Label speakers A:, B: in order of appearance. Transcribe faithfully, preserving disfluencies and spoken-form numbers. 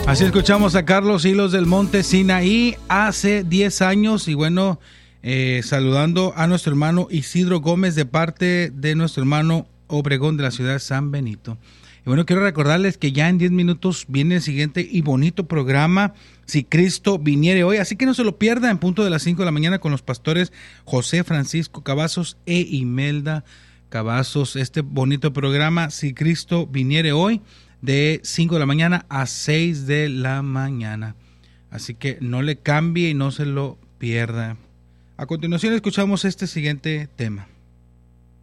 A: Así escuchamos a Carlos Hilos del Monte Sinaí hace diez años y bueno, eh, saludando a nuestro hermano Isidro Gómez de parte de nuestro hermano Obregón de la ciudad de San Benito. Y bueno, quiero recordarles que ya en diez minutos viene el siguiente y bonito programa, Si Cristo Viniere Hoy, así que no se lo pierda en punto de las cinco de la mañana con los pastores José Francisco Cavazos e Imelda Cavazos. Este bonito programa, Si Cristo Viniere Hoy, de cinco de la mañana a seis de la mañana. Así que no le cambie y no se lo pierda. A continuación escuchamos este siguiente tema.